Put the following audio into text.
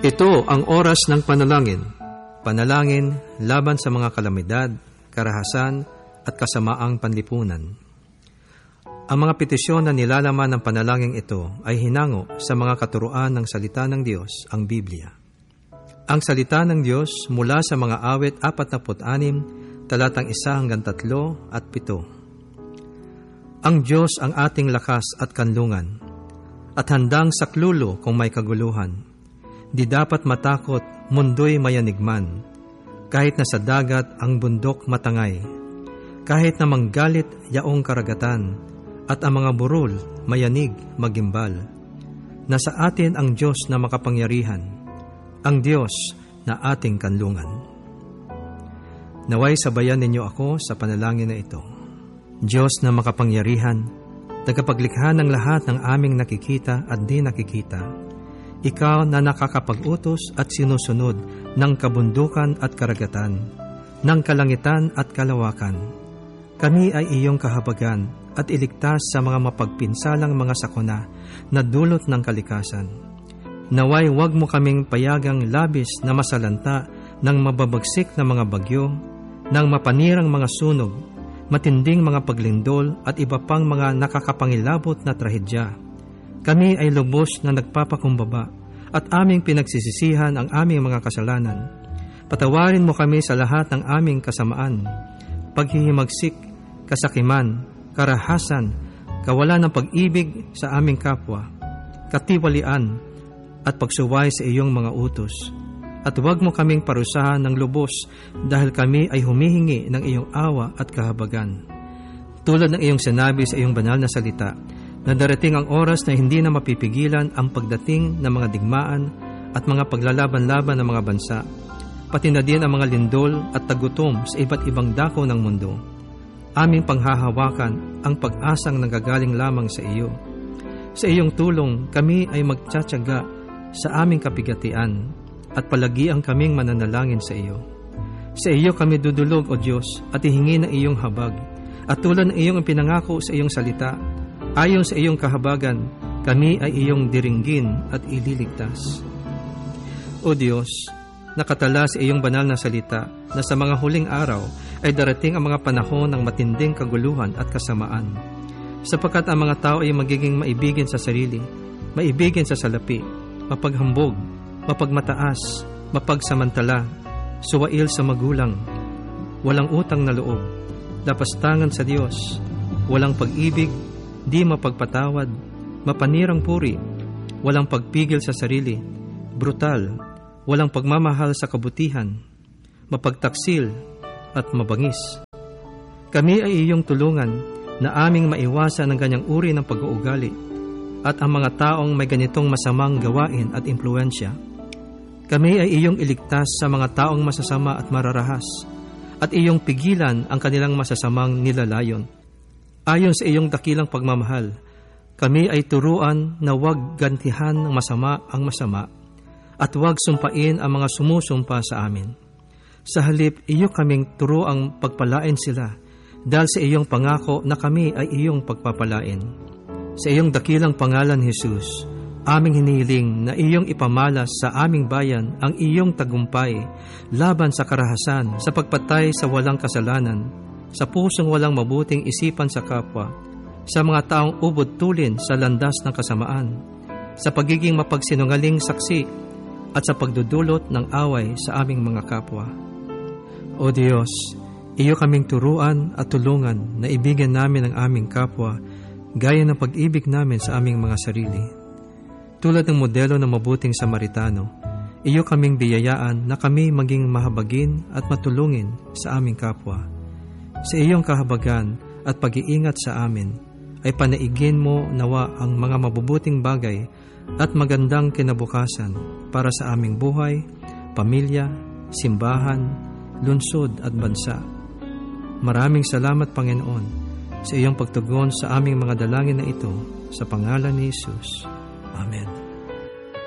Ito ang oras ng panalangin. Panalangin laban sa mga kalamidad, karahasan at kasamaang panlipunan. Ang mga petisyon na nilalaman ng panalangin ito ay hinango sa mga katuruan ng salita ng Diyos, ang Biblia. Ang salita ng Diyos mula sa mga awit 46, talatang 1-3 at 7. Ang Diyos ang ating lakas at kanlungan, at handang saklulo kung may kaguluhan. Di dapat matakot, mundo'y mayanigman, kahit na sa dagat ang bundok matangay, kahit na manggalit yaong karagatan, at ang mga burol mayanig magimbal. Nasa atin ang Diyos na makapangyarihan, ang Diyos na ating kanlungan. Naway sabayan ninyo ako sa panalangin na ito. Diyos na makapangyarihan, tagapaglikha ng lahat ng aming nakikita at di nakikita, Ikaw na nakakapag-utos at sinusunod ng kabundukan at karagatan, ng kalangitan at kalawakan. Kami ay iyong kahabagan at iligtas sa mga mapagpinsalang mga sakuna na dulot ng kalikasan. Naway huwag mo kaming payagang labis na masalanta ng mababagsik na mga bagyo, ng mapanirang mga sunog, matinding mga paglindol at iba pang mga nakakapangilabot na trahedya. Kami ay lubos na nagpapakumbaba at aming pinagsisisihan ang aming mga kasalanan. Patawarin mo kami sa lahat ng aming kasamaan, paghihimagsik, kasakiman, karahasan, kawalan ng pag-ibig sa aming kapwa, katiwalian at pagsuway sa iyong mga utos. At huwag mo kaming parusahan ng lubos dahil kami ay humihingi ng iyong awa at kahabagan. Tulad ng iyong sinabi sa iyong banal na salita, na darating ang oras na hindi na mapipigilan ang pagdating ng mga digmaan at mga paglalaban-laban ng mga bansa, pati na din ang mga lindol at tagutom sa iba't ibang dako ng mundo. Aming panghahawakan ang pag-asang nanggagaling lamang sa iyo. Sa iyong tulong, kami ay magtsatsaga sa aming kapigatian at palagi ang kaming mananalangin sa iyo. Sa iyo kami dudulog, O Diyos, at ihingi ng iyong habag. At tulad ng iyong pinangako sa iyong salita, ayon sa iyong kahabagan, kami ay iyong diringgin at ililigtas. O Diyos, nakatala sa iyong banal na salita na sa mga huling araw ay darating ang mga panahon ng matinding kaguluhan at kasamaan, sapagkat ang mga tao ay magiging maibigin sa sarili, maibigin sa salapi, mapaghambog, mapagmataas, mapagsamantala, suwail sa magulang, walang utang na loob, lapastangan sa Diyos, walang pag-ibig, di mapagpatawad, mapanirang puri, walang pagpigil sa sarili, brutal, walang pagmamahal sa kabutihan, mapagtaksil at mabangis. Kami ay iyong tulungan na aming maiwasan ang ganyang uri ng pag-uugali at ang mga taong may ganitong masamang gawain at impluensya. Kami ay iyong iligtas sa mga taong masasama at mararahas at iyong pigilan ang kanilang masasamang nilalayon. Ayon sa iyong dakilang pagmamahal, kami ay turuan na huwag gantihan ng masama ang masama at huwag sumpain ang mga sumusumpa sa amin. Sa halip, iyo kaming turuang pagpalain sila dahil sa iyong pangako na kami ay iyong pagpapalain. Sa iyong dakilang pangalan, Jesus, aming hinihiling na iyong ipamalas sa aming bayan ang iyong tagumpay laban sa karahasan, sa pagpatay sa walang kasalanan, sa pusong walang mabuting isipan sa kapwa, sa mga taong ubod tulin sa landas ng kasamaan, sa pagiging mapagsinungaling saksi, at sa pagdudulot ng away sa aming mga kapwa. O Diyos, iyo kaming turuan at tulungan na ibigin namin ang aming kapwa gaya ng pag-ibig namin sa aming mga sarili. Tulad ng modelo ng mabuting Samaritano, iyo kaming biyayaan na kami maging mahabagin at matulungin sa aming kapwa. Sa iyong kahabagan at pag-iingat sa amin, ay panaigin mo nawa ang mga mabubuting bagay at magandang kinabukasan para sa aming buhay, pamilya, simbahan, lungsod at bansa. Maraming salamat, Panginoon, sa iyong pagtugon sa aming mga dalangin na ito, sa pangalan ni Jesus. Amen.